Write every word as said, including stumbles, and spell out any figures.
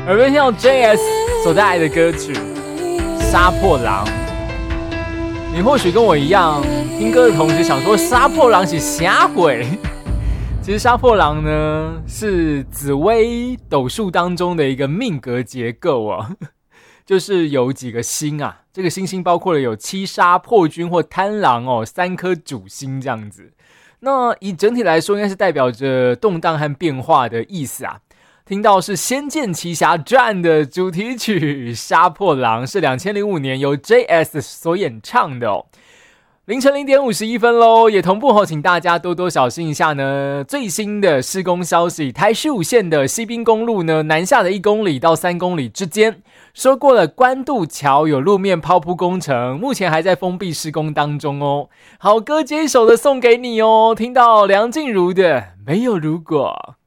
耳边听到 J S 所带来的歌曲《杀破狼》。你或许跟我一样，听歌的同时想说杀破狼是啥鬼？其实杀破狼呢是紫微斗数当中的一个命格结构啊，就是有几个星啊，这个星星包括了有七杀、破军或贪狼哦，三颗主星这样子。那以整体来说，应该是代表着动荡和变化的意思啊。听到是《仙剑奇侠传》的主题曲《杀破狼》，是二零零五年由 J S 所演唱的哦。凌晨零点五十一分喽，也同步后，请大家多多小心一下呢。最新的施工消息，台十五线的西滨公路呢，南下的一公里到三公里之间，说过了关渡桥有路面抛铺工程，目前还在封闭施工当中哦。好歌接一首的送给你哦，听到梁静茹的《没有如果》。